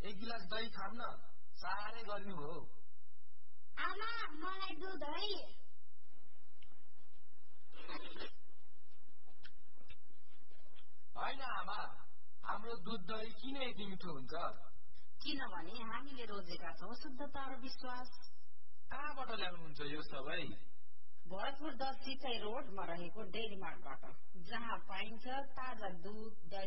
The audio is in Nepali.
एक गिलास दही खाम न, साह्रै गर्मी हो। आमा मलाई दुध है। होइन आमा, हाम्रो दुध दही किन यति मिठो हुन्छ? किनभने हामीले रोजेका छौं शुद्धता र विश्वास। कहाँबाट ल्याउनुहुन्छ यो सबै? भरतपुर 10 सिंचाई रोडमा रहेको डेरी मार्टबाट, जहाँ पाइन्छ ताजा दुध, दही